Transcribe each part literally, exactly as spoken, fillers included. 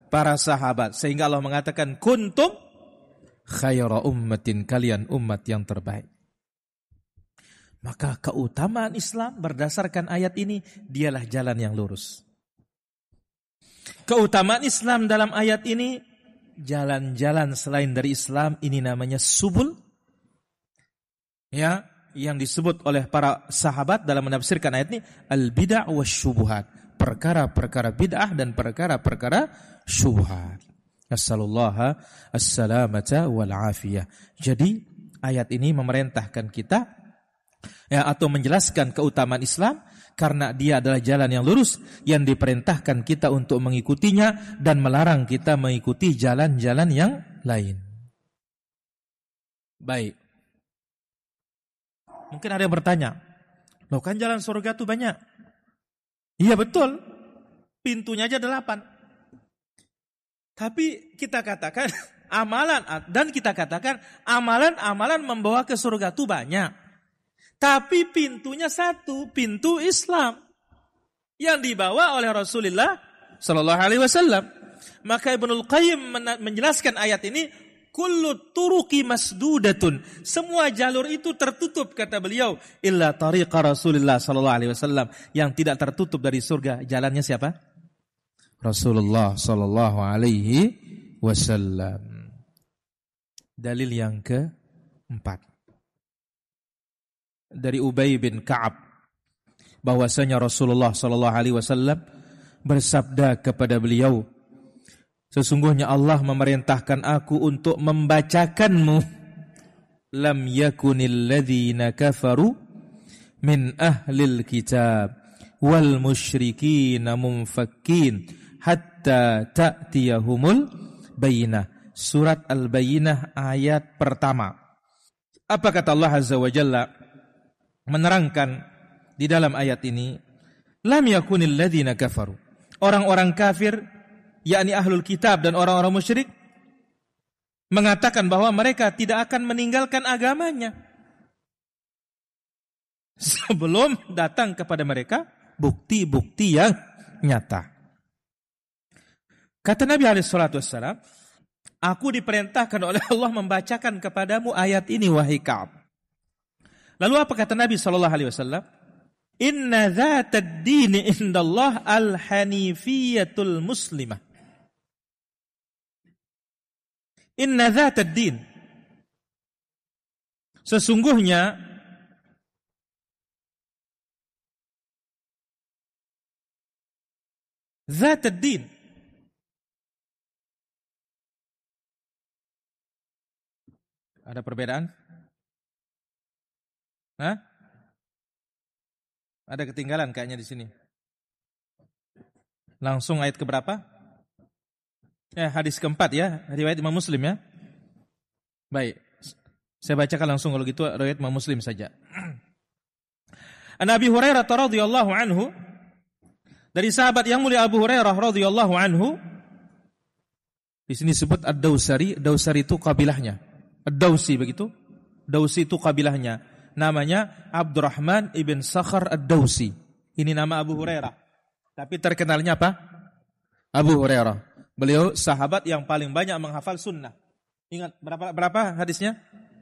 para sahabat. Sehingga Allah mengatakan kuntum khayra ummatin, kalian umat yang terbaik. Maka keutamaan Islam berdasarkan ayat ini dialah jalan yang lurus. Keutamaan Islam dalam ayat ini, jalan-jalan selain dari Islam ini namanya subul. Ya, yang disebut oleh para sahabat dalam menafsirkan ayat ini al-bid'ah wasyubuhat, perkara-perkara bid'ah dan perkara-perkara syubhat. Nasallallahu as-salamata wal afiyah. Jadi ayat ini memerintahkan kita, ya, atau menjelaskan keutamaan Islam karena dia adalah jalan yang lurus yang diperintahkan kita untuk mengikutinya dan melarang kita mengikuti jalan-jalan yang lain. Baik. Mungkin ada yang bertanya, loh kan jalan surga itu banyak. Iya betul, pintunya aja delapan. Tapi kita katakan amalan, dan kita katakan amalan-amalan membawa ke surga itu banyak. Tapi pintunya satu, pintu Islam yang dibawa oleh Rasulullah Sallallahu Alaihi Wasallam. Maka Ibnul Qayyim menjelaskan ayat ini, kullu turuqi masdudatun, semua jalur itu tertutup kata beliau, illa tariqa Rasulullah Sallallahu Alaihi Wasallam, yang tidak tertutup dari surga jalannya siapa? Rasulullah Sallallahu Alaihi Wasallam. Dalil yang keempat dari Ubay bin Ka'ab bahwasanya Rasulullah sallallahu alaihi wasallam bersabda kepada beliau, sesungguhnya Allah memerintahkan aku untuk membacakanmu lam yakunil ladzina kafaru min ahlil kitab wal musyrikin munfakkin hatta ta'tiyahumul bayyinah. Surat Al-Bayyinah ayat pertama. Apa kata Allah Azza wa Jalla menerangkan di dalam ayat ini, lam yakunil ladzina kafaru, orang-orang kafir yakni ahlul kitab dan orang-orang musyrik mengatakan bahwa mereka tidak akan meninggalkan agamanya sebelum datang kepada mereka bukti-bukti yang nyata. Kata Nabi alaihi salatu wassalam, aku diperintahkan oleh Allah membacakan kepadamu ayat ini wahai Ka'ab. Lalu apa kata Nabi sallallahu alaihi wasallam? Inna dzatad dini indallah al-hanifiyatul muslimah. Inna dzatad din. Sesungguhnya dzatad din, ada perbedaan? Hah? Ada ketinggalan kayaknya di sini. Langsung ayat keberapa? Eh, hadis keempat ya, riwayat Imam Muslim ya. Baik, saya bacakan langsung kalau gitu riwayat Imam Muslim saja. An Abi Hurairah radhiyallahu anhu, dari sahabat yang mulia Abu Hurairah radhiyallahu anhu, di sini sebut Ad-Dausari. Dausari itu kabilahnya. Ad-Dausi begitu. Dausi itu kabilahnya. Namanya Abdurrahman ibn Sakhar Ad-Dausi. Ini nama Abu Hurairah. Tapi terkenalnya apa? Abu Hurairah. Beliau sahabat yang paling banyak menghafal sunnah. Ingat berapa berapa hadisnya?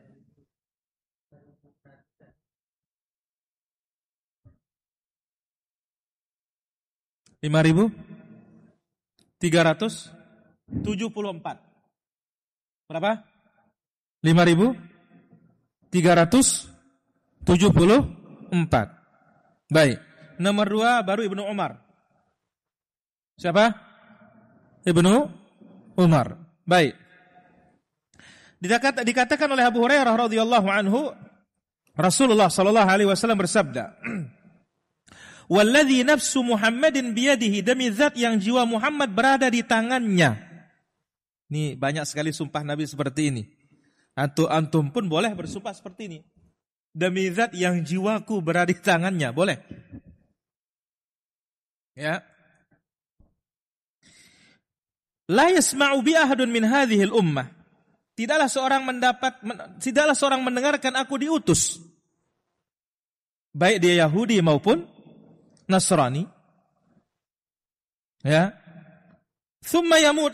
lima ribu tiga ratus tujuh puluh empat. Berapa? lima ribu tiga ratus tujuh puluh empat. Baik. Nomor dua baru Ibnu Umar. Siapa? Ibnu Umar. Baik. Dikata, dikatakan oleh Abu Hurairah radhiyallahu anhu, Rasulullah sallallahu alaihi wasallam bersabda, "Walladzi nafsu Muhammadin biyadihi, demi zat yang jiwa Muhammad berada di tangannya." Ini banyak sekali sumpah Nabi seperti ini. Antum antum pun boleh bersumpah seperti ini. Demi zat yang jiwaku berada di tangannya, boleh. Ya. La yasma'u bi ahadun min hadhil ummah. Tidaklah seorang mendapat tidaklah seorang mendengarkan aku diutus. Baik dia Yahudi maupun Nasrani. Ya. Tsumma yamut,